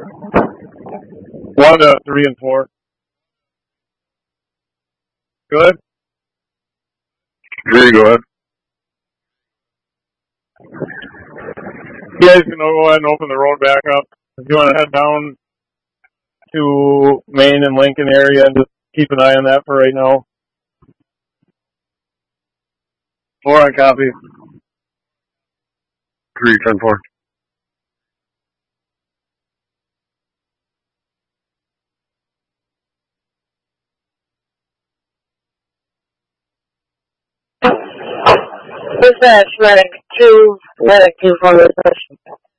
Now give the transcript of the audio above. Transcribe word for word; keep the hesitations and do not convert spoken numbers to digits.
One to three and four. Good. Three, go ahead. You guys can go ahead and open the road back up. If you want to head down to Main and Lincoln area, and just keep an eye on that for right now. Four on copy. Three, ten, four. Dispatch, medic two, medic two for the session.